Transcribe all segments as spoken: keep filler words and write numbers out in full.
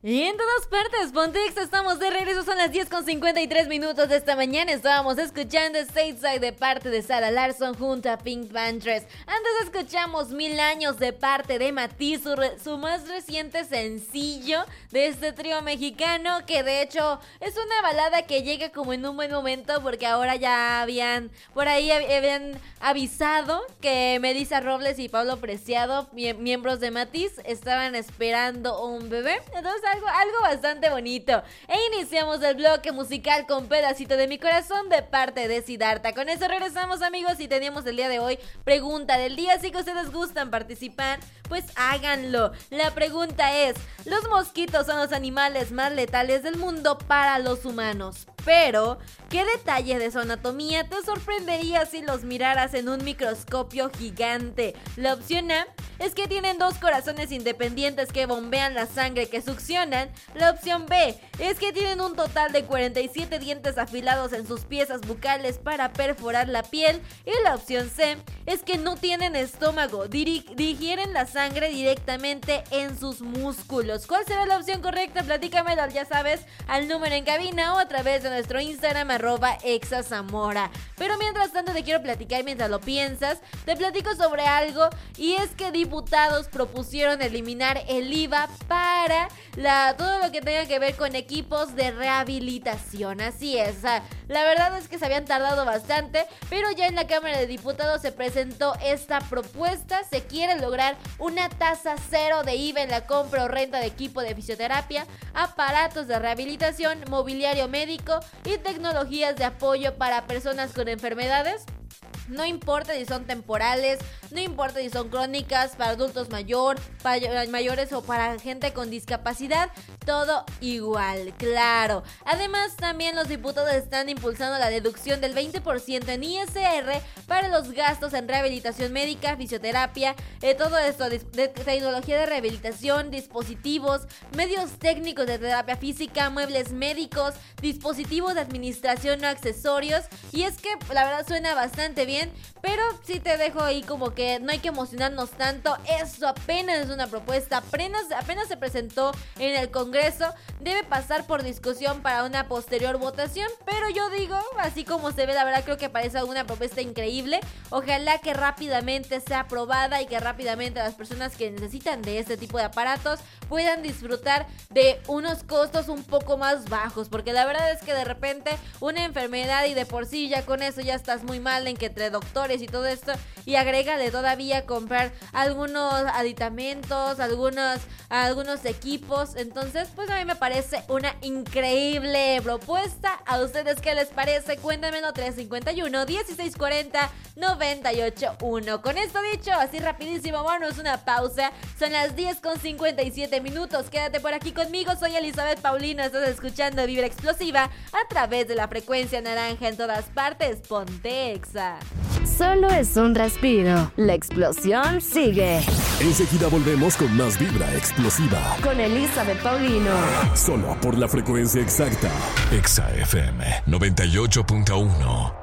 Y en todas partes, Pontex, estamos de regreso, son las diez con cincuenta y tres minutos de esta mañana. Estábamos escuchando Stateside de parte de Sarah Larsson junto a Pink Panthers. Antes escuchamos Mil Años de parte de Matiz, su, re- su más reciente sencillo de este trío mexicano, que de hecho es una balada que llega como en un buen momento, porque ahora ya habían, por ahí habían avisado que Melissa Robles y Pablo Preciado, mie- miembros de Matiz, estaban esperando un bebé. Entonces algo, algo bastante bonito. E iniciamos el bloque musical con Pedacito de mi corazón de parte de Siddhartha. Con eso regresamos, amigos, y teníamos el día de hoy pregunta del día. Si que ustedes gustan participar, pues háganlo. La pregunta es: los mosquitos son los animales más letales del mundo para los humanos, pero ¿qué detalle de su anatomía te sorprendería si los miraras en un microscopio gigante? La opción A es que tienen dos corazones independientes que bombean la sangre que succionan. La opción B es que tienen un total de cuarenta y siete dientes afilados en sus piezas bucales para perforar la piel. Y la opción C es que no tienen estómago, diri- digieren la sangre directamente en sus músculos. ¿Cuál será la opción correcta? Platícamelo, ya sabes, al número en cabina o a través de nuestro Instagram, arroba exazamora. Pero mientras tanto te quiero platicar, y mientras lo piensas, te platico sobre algo, y es que diputados propusieron eliminar el I V A para la, todo lo que tenga que ver con equipos de rehabilitación. Así es, o sea, la verdad es que se habían tardado bastante, pero ya en la Cámara de Diputados se presentó esta propuesta. Se quiere lograr una tasa cero de I V A en la compra o renta de equipo de fisioterapia, aparatos de rehabilitación, mobiliario médico y tecnologías de apoyo para personas con enfermedades. No importa si son temporales, no importa si son crónicas, para adultos mayor, para mayores o para gente con discapacidad, todo igual, claro. Además, también los diputados están impulsando la deducción del veinte por ciento en I S R para los gastos en rehabilitación médica, fisioterapia, eh, todo esto, de, de tecnología de rehabilitación, dispositivos, medios técnicos de terapia física, muebles médicos, dispositivos de administración o accesorios. Y es que la verdad suena bastante bien, pero sí te dejo ahí como que no hay que emocionarnos tanto. Esto apenas es una propuesta, apenas, apenas se presentó en el Congreso, debe pasar por discusión para una posterior votación, pero yo digo, así como se ve, la verdad creo que parece una propuesta increíble. Ojalá que rápidamente sea aprobada y que rápidamente las personas que necesitan de este tipo de aparatos puedan disfrutar de unos costos un poco más bajos, porque la verdad es que de repente una enfermedad y de por sí ya con eso ya estás muy mal, en que entre doctores y todo esto, y agrégale todavía comprar algunos aditamentos, algunos, algunos equipos. Entonces pues a mí me parece una increíble propuesta. ¿A ustedes qué les parece? Cuéntamelo, tres cinco uno, dieciséis cuarenta, noventa y ocho uno. Con esto dicho, así rapidísimo, vámonos una pausa. Son las diez con cincuenta y siete minutos. Quédate por aquí conmigo, soy Elizabeth Paulino. Estás escuchando Vibra Explosiva a través de la frecuencia naranja en todas partes. Ponte Exa. Solo es un respiro. La explosión sigue. Enseguida volvemos con más Vibra Explosiva. Con Elizabeth Paulino. Solo por la frecuencia exacta. Exa F M noventa y ocho punto uno.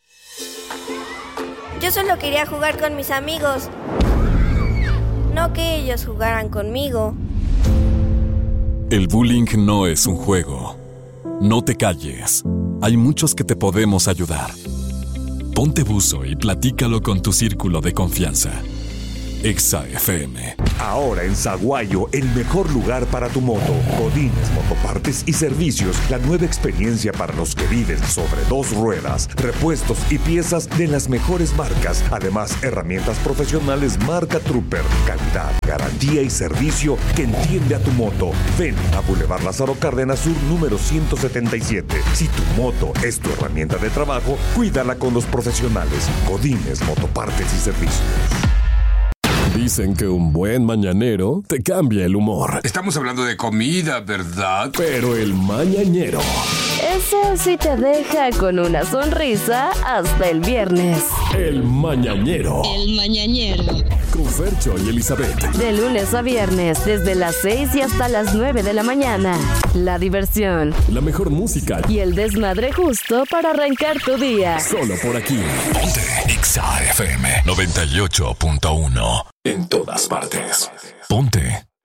Yo solo quería jugar con mis amigos, no que ellos jugaran conmigo. El bullying no es un juego. No te calles. Hay muchos que te podemos ayudar. Ponte buzo y platícalo con tu círculo de confianza. Exa F M. Ahora en Saguayo, el mejor lugar para tu moto. Godínez Motopartes y Servicios, la nueva experiencia para los que viven sobre dos ruedas. Repuestos y piezas de las mejores marcas. Además, herramientas profesionales marca Trooper. Calidad, garantía y servicio que entiende a tu moto. Ven a Boulevard Lázaro Cárdenas Sur, número ciento setenta y siete. Si tu moto es tu herramienta de trabajo, cuídala con los profesionales. Godínez Motopartes y Servicios. Dicen que un buen mañanero te cambia el humor. Estamos hablando de comida, ¿verdad? Pero el mañanero, Ese sí te deja con una sonrisa hasta el viernes. el mañanero. El mañanero. Con Fercho y Elizabeth. De lunes a viernes, desde las seis y hasta las nueve de la mañana. La diversión La mejor música. y el desmadre justo para arrancar tu día. Solo por aquí. Ponte Exa F M noventa y ocho punto uno. En todas partes. Ponte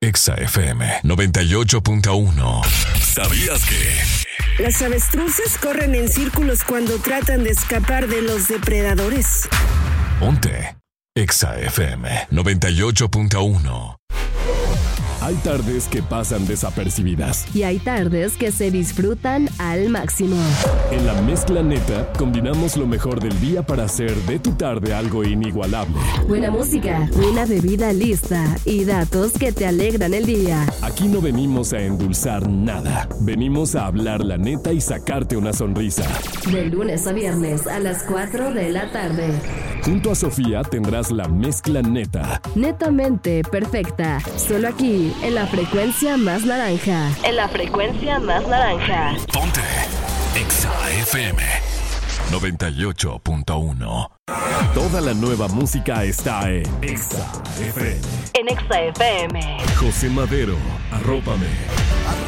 Exa F M noventa y ocho punto uno. ¿Sabías que? Las avestruces corren en círculos cuando tratan de escapar de los depredadores. Ponte Exa F M noventa y ocho punto uno. Hay tardes que pasan desapercibidas. Y hay tardes que se disfrutan al máximo. En la mezcla neta, combinamos lo mejor del día para hacer de tu tarde algo inigualable. Buena música, una bebida lista y datos que te alegran el día. Aquí no venimos a endulzar nada. Venimos a hablar la neta y sacarte una sonrisa. De lunes a viernes a las cuatro de la tarde. Junto a Sofía tendrás la mezcla neta. Netamente perfecta. Solo aquí, en la frecuencia más naranja. En la frecuencia más naranja. Ponte Exa F M noventa y ocho punto uno. Toda la nueva música está en Exa F M. En Exa F M. José Madero, arrópame.